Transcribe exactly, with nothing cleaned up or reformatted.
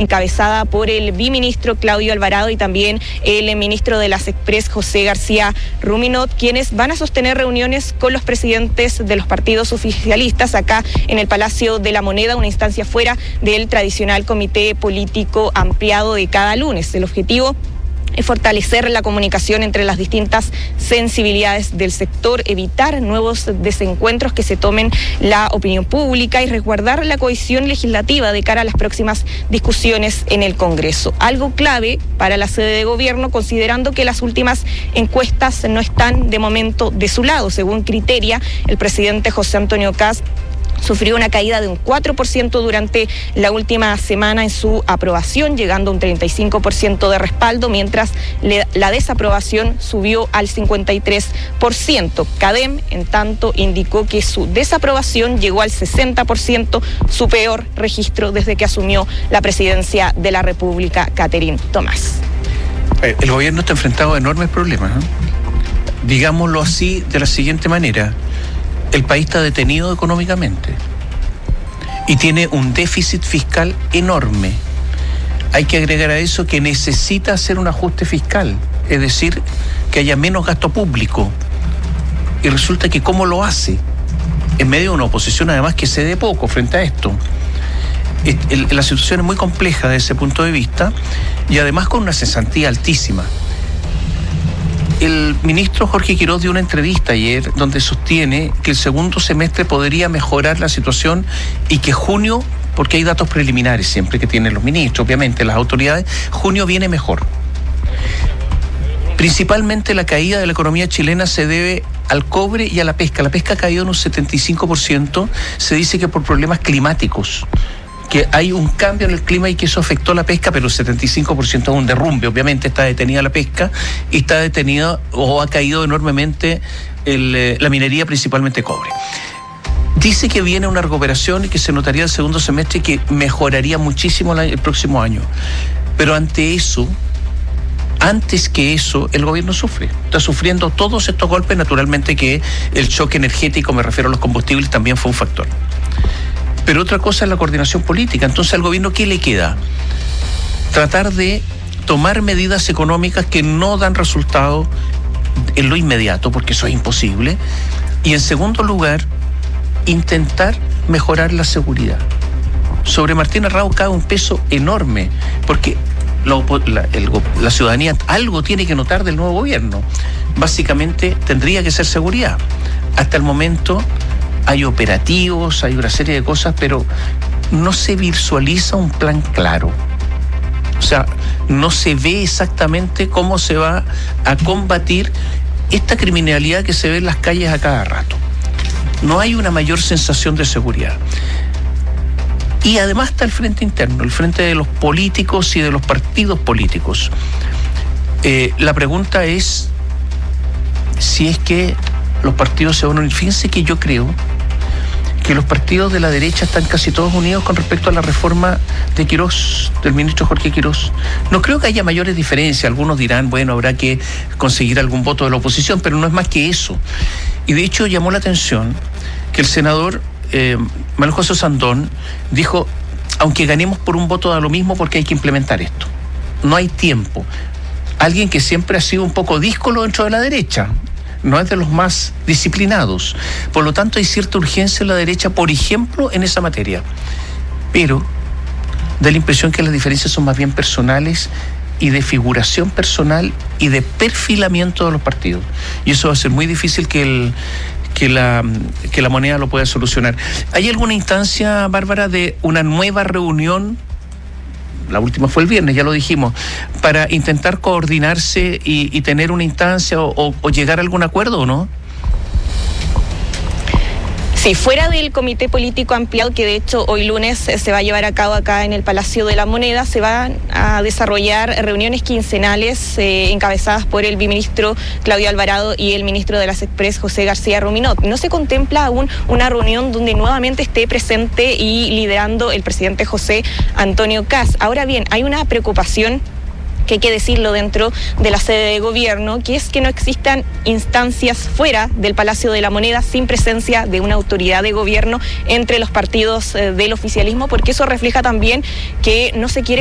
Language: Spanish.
encabezada por el biministro Claudio Alvarado y también el ministro de las Express, José García Ruminot, quienes van a sostener reuniones con los presidentes de los partidos oficialistas acá en el Palacio de la Moneda, una instancia fuera del tradicional comité político ampliado de cada lunes. El objetivo es fortalecer la comunicación entre las distintas sensibilidades del sector, evitar nuevos desencuentros que se tomen la opinión pública y resguardar la cohesión legislativa de cara a las próximas discusiones en el Congreso. Algo clave para la sede de gobierno, considerando que las últimas encuestas no están de momento de su lado. Según Criteria, el presidente José Antonio Kast sufrió una caída de un cuatro por ciento durante la última semana en su aprobación, llegando a un treinta y cinco por ciento de respaldo, mientras le, la desaprobación subió al cincuenta y tres por ciento. Cadem, en tanto, indicó que su desaprobación llegó al sesenta por ciento, su peor registro desde que asumió la presidencia de la República, Catherine Tomás. El gobierno está enfrentado a enormes problemas, ¿no? Digámoslo así de la siguiente manera. El país está detenido económicamente y tiene un déficit fiscal enorme. Hay que agregar a eso que necesita hacer un ajuste fiscal, es decir, que haya menos gasto público. Y resulta que ¿cómo lo hace? En medio de una oposición además que cede poco frente a esto. La situación es muy compleja desde ese punto de vista y además con una cesantía altísima. El ministro Jorge Quiroz dio una entrevista ayer donde sostiene que el segundo semestre podría mejorar la situación y que junio, porque hay datos preliminares siempre que tienen los ministros, obviamente las autoridades, junio viene mejor. Principalmente la caída de la economía chilena se debe al cobre y a la pesca. La pesca ha caído en un setenta y cinco por ciento, se dice que por problemas climáticos, que hay un cambio en el clima y que eso afectó la pesca, pero el setenta y cinco por ciento es un derrumbe. Obviamente está detenida la pesca y está detenida o ha caído enormemente el, la minería, principalmente cobre. Dice que viene una recuperación y que se notaría el segundo semestre y que mejoraría muchísimo el próximo año. Pero ante eso, antes que eso, el gobierno sufre. Está sufriendo todos estos golpes, naturalmente que el choque energético, me refiero a los combustibles, también fue un factor. Pero otra cosa es la coordinación política. Entonces, ¿al gobierno qué le queda? Tratar de tomar medidas económicas que no dan resultado en lo inmediato, porque eso es imposible. Y en segundo lugar, intentar mejorar la seguridad. Sobre Martín Arrau cae un peso enorme, porque la, la, el, la ciudadanía algo tiene que notar del nuevo gobierno. Básicamente, tendría que ser seguridad. Hasta el momento hay operativos, hay una serie de cosas, pero no se visualiza un plan claro. O sea, no se ve exactamente cómo se va a combatir esta criminalidad que se ve en las calles a cada rato. No hay una mayor sensación de seguridad. Y además está el frente interno, el frente de los políticos y de los partidos políticos. Eh, la pregunta es si es que los partidos se van a unir. Fíjense que yo creo que los partidos de la derecha están casi todos unidos con respecto a la reforma de Quiroz, del ministro Jorge Quiroz. No creo que haya mayores diferencias. Algunos dirán, bueno, habrá que conseguir algún voto de la oposición, pero no es más que eso. Y de hecho llamó la atención que el senador eh, Manuel José Sandón dijo, aunque ganemos por un voto da lo mismo porque hay que implementar esto. No hay tiempo. Alguien que siempre ha sido un poco díscolo dentro de la derecha, no es de los más disciplinados. Por lo tanto, hay cierta urgencia en la derecha, por ejemplo, en esa materia. Pero da la impresión que las diferencias son más bien personales y de figuración personal y de perfilamiento de los partidos. Y eso va a ser muy difícil que el que la, que la moneda lo pueda solucionar. ¿Hay alguna instancia, Bárbara, de una nueva reunión? La última fue el viernes, ya lo dijimos, para intentar coordinarse y, y tener una instancia o, o llegar a algún acuerdo, ¿o no? Sí, fuera del comité político ampliado, que de hecho hoy lunes se va a llevar a cabo acá en el Palacio de la Moneda, se van a desarrollar reuniones quincenales eh, encabezadas por el biministro Claudio Alvarado y el ministro de las Express, José García Ruminot. No se contempla aún una reunión donde nuevamente esté presente y liderando el presidente José Antonio Kast. Ahora bien, hay una preocupación que hay que decirlo dentro de la sede de gobierno, que es que no existan instancias fuera del Palacio de la Moneda sin presencia de una autoridad de gobierno entre los partidos eh, del oficialismo, porque eso refleja también que no se quiere